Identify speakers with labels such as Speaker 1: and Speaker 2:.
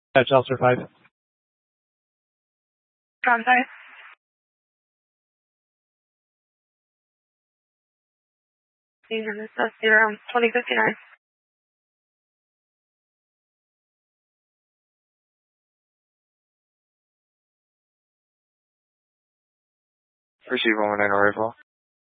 Speaker 1: Chelser 5.
Speaker 2: Contact. That's 2059.
Speaker 3: Receive 119 arrival.